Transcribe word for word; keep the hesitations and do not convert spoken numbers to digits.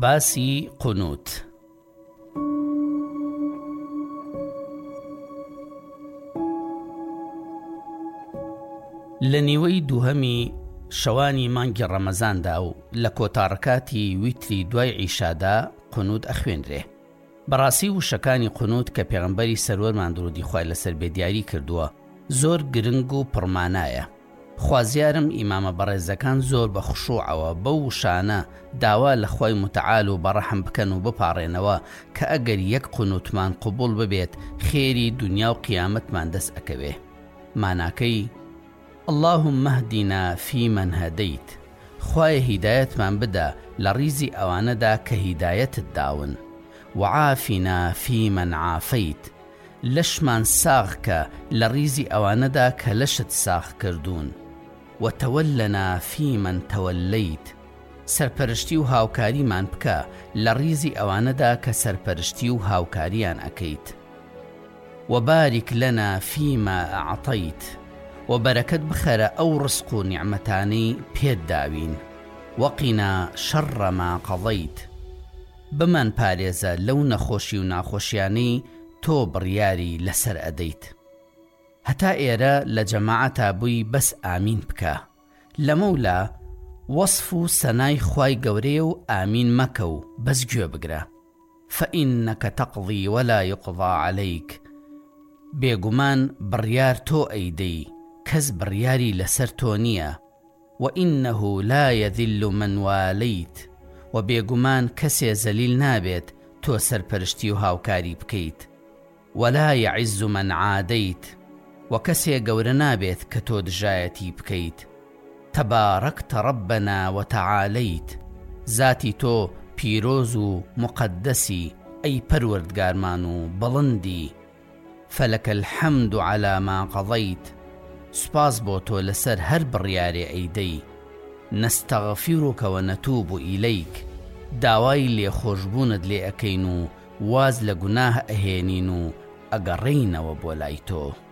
باسی قونوت. لە نیوەی دووهەمی شەوانی مانگی ڕەمەزاندا و لە کۆتاڕەکاتی ویتری دوای عیشادا قونوت ئەخوێنرێ. بەڕاستی وشەکانی قونوت کە پێغەمبەری سەرۆرمان درودی خوای لەسەر بێ دیاری کردووە زۆر گرنگ و پڕمانایە. خوازیارم ئیمامە بەڕێزەکان زۆر بە خوشوعەوە بەو وشانە داوا لە خوای متعال و بەڕەحم بکەن و بپاڕێنەوە کە ئەگەر یەک قونوتمان قبول ببێت خێری دنیا و قیامەتمان دەست ئەکەوێ. ماناکەی اللهم اهدنا فيمن هديت، خوای هیدایەتمان بدە لە ڕیزی ئەوانەدا کە هیدایەتت داون، وعافنا فيمن عافيت، لەشمان ساغکە لە ڕیزی ئەوانەدا کە لەشت ساغ کردوون، وتەوەلنا فيمن تەوەلەیت، سەرپەرشتی و هاوکاریمان بکە لە ڕیزی ئەوانەدا کە سەرپەرشتی و هاوکاریان ئەکەیت، وبارك لنا فيما أعطيت، و بەرەکەت بخەرە ئەو ڕزق و نیعمەتانەی پێت داوین، وەقینا شەڕ ما قەضەیت، بمان پارێزە لەو نەخۆشی و ناخۆشیانەی تۆ بڕیاری لەسەر ئەدەیت. هەتا ئێرە لە جەماعەتا بووی بەس ئامین بکە. لەمەولا وەصف و سەنای خوای گەورەیە و ئامین مەکە و بەس گوێ بگرە. فإنك تقضي ولا يقضى عليك، بێگومان بڕیار تۆ ئەیدەی کەس بڕیاری لەسەر تۆ نییە، وإنه لا يذل من واليت، و بێگومان کەسێ زەلیل نابێت تۆ سەرپەرشتی و هاوکاری بکەیت، ولا يعز من عاديت، و کەسێ گەورە نابێت کە تۆ دژایەتی بکەیت. تباركت ربنا وتعاليت، ذاتی تۆ پیرۆز و مقدسی ئەی پەروەردگارمان و بەڵندی. فلك الحمد على ما قضيت، سپاس بۆ تۆ لەسەر هەر بڕیارێ ئەیدەی. نستغفرك ونتوب إليك، داوای لێخۆشبوونت لێ ئەکەین و واز لە گوناه ئەهێنین و ئەگەڕێینەوە بۆ لای تۆ.